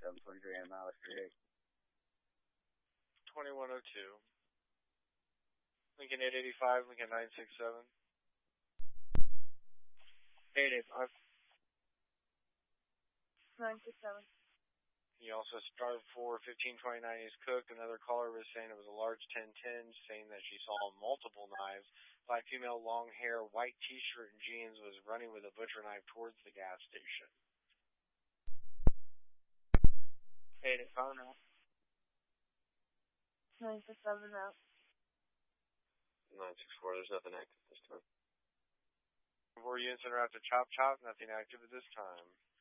723 and Mile 38. 2102. Lincoln 885, Lincoln 967. 885. 967. He also started for 1529 East Cook. Another caller was saying it was a large 1010, saying that she saw multiple knives. Black female, long hair, white t-shirt and jeans, was running with a butcher knife towards the gas station. 885 now. 967 now. 964, there's nothing active this time. 4 units en route to Chop Chop, nothing active at this time.